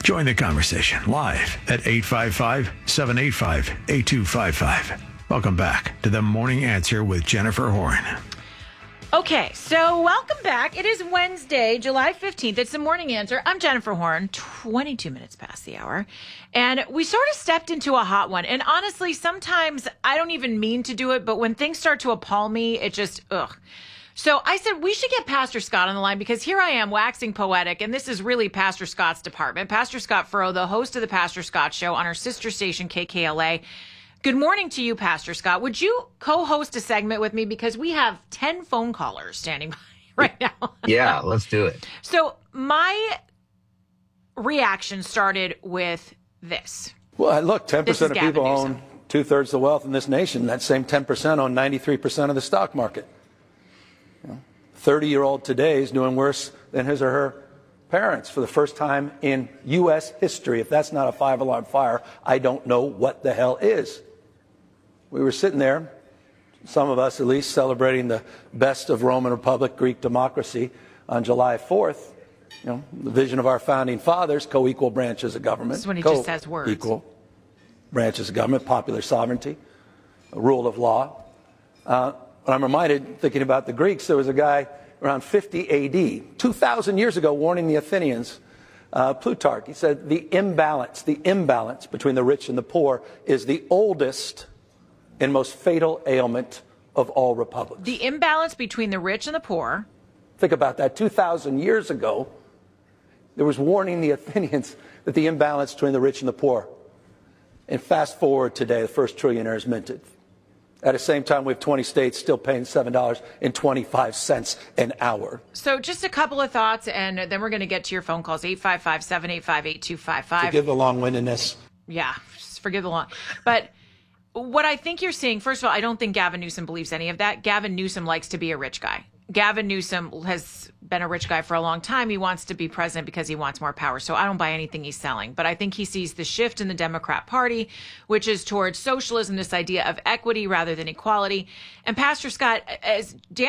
Join the conversation live at 855-785-8255. Welcome back to The Morning Answer with Jennifer Horn. Okay, so welcome back. It is Wednesday, July 15th. It's The Morning Answer. I'm Jennifer Horn, 22 minutes past the hour. And we sort of stepped into a hot one. And honestly, sometimes I don't even mean to do it, but when things start to appall me, it just, ugh. So I said we should get Pastor Scott on the line because here I am waxing poetic, and this is really Pastor Scott's department. Pastor Scott Furrow, the host of the Pastor Scott Show on our sister station, KKLA. Good morning to you, Pastor Scott. Would you co-host a segment with me because we have 10 phone callers standing by right now? Yeah, let's do it. So my reaction started with this. Well, look, 10% of people own 2/3 of the wealth in this nation. That same 10% own 93% of the stock market. 30-year-old today is doing worse than his or her parents for the first time in U.S. history. If that's not a five-alarm fire, I don't know what the hell is. We were sitting there, some of us at least, celebrating the best of Roman Republic, Greek democracy on July 4th. You know, the vision of our founding fathers, co-equal branches of government. This is when he just says words. Equal branches of government, popular sovereignty, rule of law. But I'm reminded, thinking about the Greeks, there was a guy around 50 A.D., 2,000 years ago, warning the Athenians, Plutarch. He said, the imbalance between the rich and the poor is the oldest and most fatal ailment of all republics. The imbalance between the rich and the poor. Think about that. 2,000 years ago, there was warning the Athenians that the imbalance between the rich and the poor. And fast forward today, the first trillionaire is minted. At the same time, we have 20 states still paying $7.25 an hour. So just a couple of thoughts, and then we're going to get to your phone calls, 855-785-8255. Forgive the long-windedness. Yeah, just forgive the long. But what I think you're seeing, first of all, I don't think Gavin Newsom believes any of that. Gavin Newsom likes to be a rich guy. Gavin Newsom has been a rich guy for a long time. He wants to be president because he wants more power. So I don't buy anything he's selling. But I think he sees the shift in the Democrat Party, which is towards socialism, this idea of equity rather than equality. And Pastor Scott, as Dan